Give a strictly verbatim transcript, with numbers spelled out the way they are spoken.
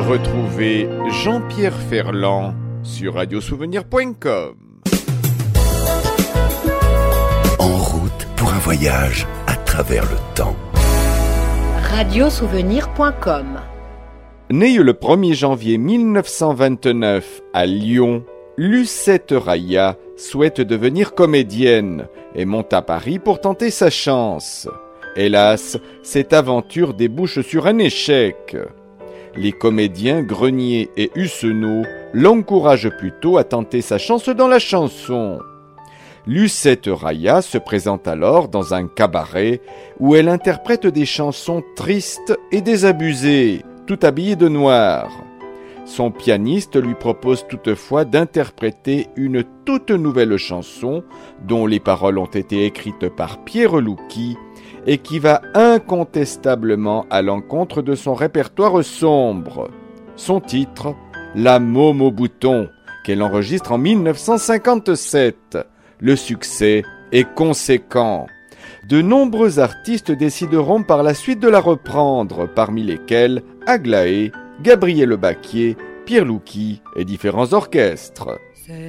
Retrouvez Jean-Pierre Ferland sur radio souvenir point com. En route pour un voyage à travers le temps. radio souvenir point com. Née le premier janvier mille neuf cent vingt-neuf à Lyon, Lucette Raya souhaite devenir comédienne et monte à Paris pour tenter sa chance. Hélas, cette aventure débouche sur un échec. Les comédiens Grenier et Hussenot l'encouragent plutôt à tenter sa chance dans la chanson. Lucette Raya se présente alors dans un cabaret où elle interprète des chansons tristes et désabusées, tout habillée de noir. Son pianiste lui propose toutefois d'interpréter une toute nouvelle chanson dont les paroles ont été écrites par Pierre Louki et qui va incontestablement à l'encontre de son répertoire sombre. Son titre, La Môme au bouton, qu'elle enregistre en mille neuf cent cinquante-sept. Le succès est conséquent. De nombreux artistes décideront par la suite de la reprendre, parmi lesquels Aglaé, Gabriel Bacquier, Pierre Louki et différents orchestres.